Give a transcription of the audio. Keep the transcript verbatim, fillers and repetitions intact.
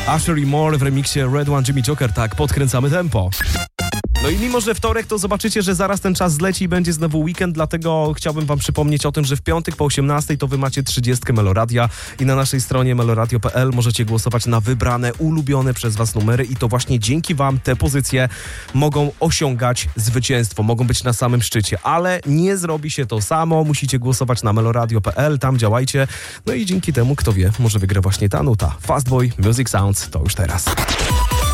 Usher i More w remiksie Red One Jimmy Joker. Tak, podkręcamy tempo. No i mimo, że wtorek, to zobaczycie, że zaraz ten czas zleci i będzie znowu weekend, dlatego chciałbym wam przypomnieć o tym, że w piątek po osiemnastej to wy macie trzydziestkę Meloradia i na naszej stronie meloradio kropka p l możecie głosować na wybrane, ulubione przez was numery i to właśnie dzięki wam te pozycje mogą osiągać zwycięstwo, mogą być na samym szczycie, ale nie zrobi się to samo, musicie głosować na meloradio kropka p l, tam działajcie, no i dzięki temu, kto wie, może wygra właśnie ta nuta. Fastboy, Music Sounds, to już teraz.